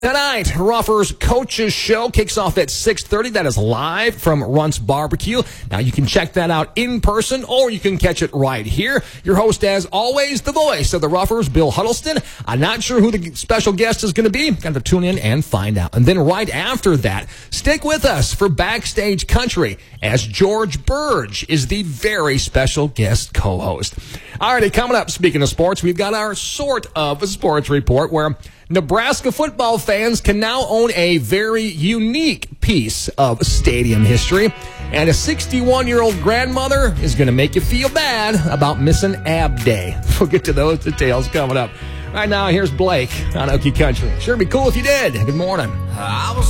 Tonight, Ruffers Coaches Show kicks off at 6:30. That is live from Runt's Barbecue. Now, you can check that out in person, or you can catch it right here. Your host, as always, the voice of the Ruffers, Bill Huddleston. I'm not sure who the special guest is going to be. Got to tune in and find out. And then right after that, stick with us for Backstage Country, as George Burge is the very special guest co-host. All right, coming up, speaking of sports, we've got our sort of a sports report where Nebraska football fans can now own a very unique piece of stadium history. And a 61-year-old grandmother is going to make you feel bad about missing Ab Day. We'll get to those details coming up. Right now, here's Blake on Okie Country. Sure be cool if you did. Good morning. I was